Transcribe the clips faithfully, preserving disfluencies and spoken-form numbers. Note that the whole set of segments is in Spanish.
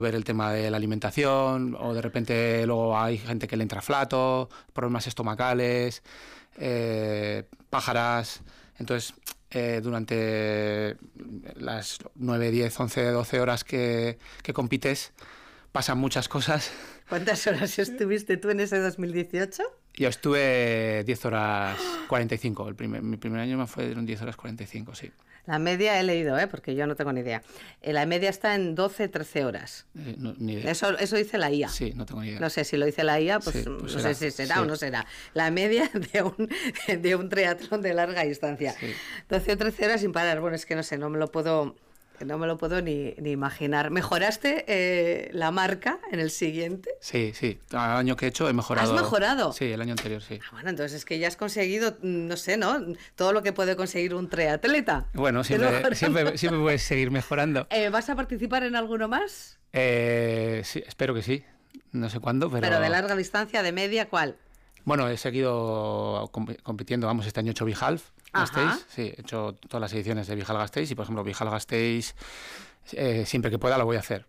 ver el tema de la alimentación, o de repente luego hay gente que le entra flato, problemas estomacales, eh, pájaras. Entonces, eh, durante las nueve, diez, once, doce horas que, que compites, pasan muchas cosas. ¿Cuántas horas estuviste tú en ese dos mil dieciocho? Yo estuve diez horas cuarenta y cinco. El primer, mi primer año me fueron diez horas cuarenta y cinco, sí. La media he leído, ¿eh? Porque yo no tengo ni idea. La media está en doce, trece horas. Eh, no, ni idea. Eso, eso dice la I A. Sí, no tengo ni idea. No sé si lo dice la I A, pues, sí, pues no será, sé si será sí. o no será. La media de un, de un triatlón de larga distancia. Sí. doce o trece horas sin parar. Bueno, es que no sé, no me lo puedo... No me lo puedo ni, ni imaginar. ¿Mejoraste eh, la marca en el siguiente? Sí, sí. El año que he hecho he mejorado. ¿Has mejorado? Sí, el año anterior, sí. Ah, bueno, entonces es que ya has conseguido, no sé, ¿no? Todo lo que puede conseguir un triatleta. Bueno, siempre, siempre, siempre puedes seguir mejorando. Eh, ¿Vas a participar en alguno más? Eh, sí, espero que sí. No sé cuándo, pero... Pero de larga distancia, de media, ¿cuál? Bueno, he seguido comp- compitiendo, vamos, este año he hecho Bihalf Gasteiz, sí, he hecho todas las ediciones de Bihalf Gasteiz y, por ejemplo, Bihalf Gasteiz, eh, siempre que pueda lo voy a hacer.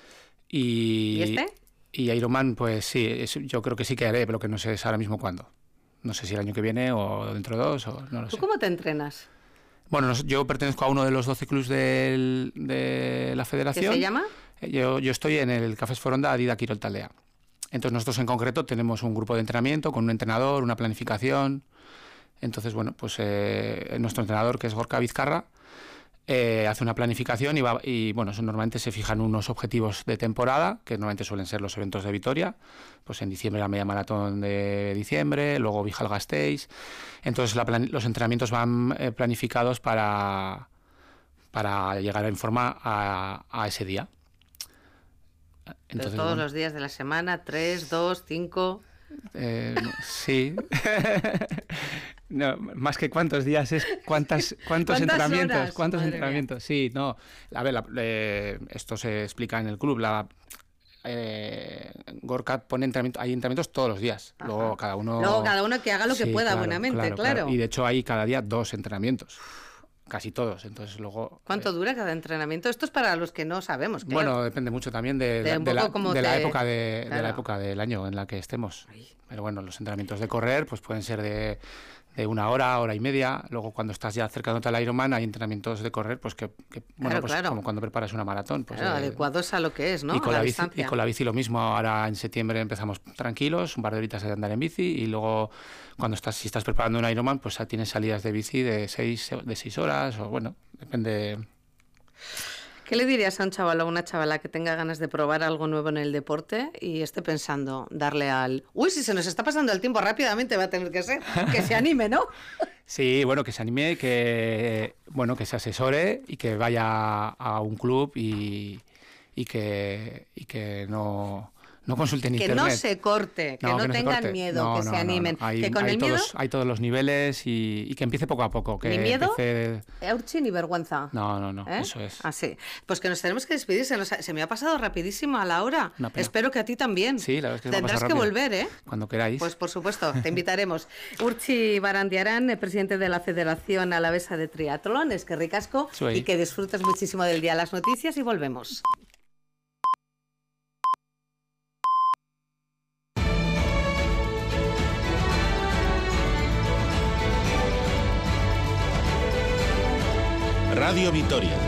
Y, ¿Y este? Y Ironman, pues sí, es, yo creo que sí que haré, pero que no sé ahora mismo cuándo. No sé si el año que viene o dentro de dos, o no lo sé. ¿Tú cómo te entrenas? Bueno, yo pertenezco a uno de los doce clubs del, de la federación. ¿Qué se llama? Yo, yo estoy en el Cafés Foronda Adida Quirol Taldea. Entonces nosotros en concreto tenemos un grupo de entrenamiento con un entrenador, una planificación. Entonces, bueno, pues eh, nuestro entrenador, que es Gorka Vizcarra, eh, hace una planificación y, va, y bueno, eso normalmente se fijan unos objetivos de temporada, que normalmente suelen ser los eventos de Vitoria. Pues en diciembre la media maratón de diciembre, luego Bihalf Gasteiz. Entonces la plan, los entrenamientos van eh, planificados para, para llegar en forma a, a ese día. Entonces, todos bueno, los días de la semana, tres, dos, cinco... Eh, sí. No, más que cuántos días es cuántas cuántos entrenamientos, horas? cuántos Madre entrenamientos. Mía. Sí, no. A ver, la, eh, esto se explica en el club. La eh, Gorka pone entrenamiento, hay entrenamientos todos los días. Ajá. Luego cada uno. Luego cada uno que haga lo que sí, pueda, claro, buenamente, claro, claro. claro. Y de hecho hay cada día dos entrenamientos. Casi todos, entonces luego... ¿Cuánto eh, dura cada entrenamiento? Esto es para los que no sabemos. Claro. Bueno, depende mucho también de, de, de, la, de, te... la, época de, claro. de la época del año en la que estemos. Ay. Pero bueno, los entrenamientos de correr pues pueden ser de, de una hora, hora y media. Luego cuando estás ya acercándote al Ironman hay entrenamientos de correr pues que, que bueno, claro, pues claro. como cuando preparas una maratón. Pues, claro, eh, adecuados a lo que es, ¿no? Y con, la la bici, y con la bici lo mismo. Ahora en septiembre empezamos tranquilos, un par de horitas de andar en bici y luego cuando estás si estás preparando un Ironman pues ya tienes salidas de bici de seis, de seis horas o bueno, depende... ¿Qué le dirías a un chaval o a una chavala que tenga ganas de probar algo nuevo en el deporte y esté pensando darle al... Uy, si se nos está pasando el tiempo rápidamente va a tener que ser, que se anime, ¿no? Sí, bueno, que se anime, que bueno, que se asesore y que vaya a un club y, y que y que no... No consulten que internet. Que no se corte, que no, no, que no tengan corte. miedo, no, que no, se animen. No, no. Hay, que con hay el todos, miedo... hay todos los niveles y, y que empiece poco a poco. Que ni miedo, empiece... Eurchi ni vergüenza. No, no, no, ¿Eh? eso es. Ah, sí. Pues que nos tenemos que despedir, se, nos ha, se me ha pasado rapidísimo a la hora. Espero que a ti también. Sí, la verdad es que tendrás que rápido. volver, ¿eh? Cuando queráis. Pues por supuesto, te invitaremos. Urtzi Barandiarán, presidente de la Federación Alavesa de Triatlón, es que ricasco y que disfrutes muchísimo del día. Las noticias y volvemos. Radio Vitoria.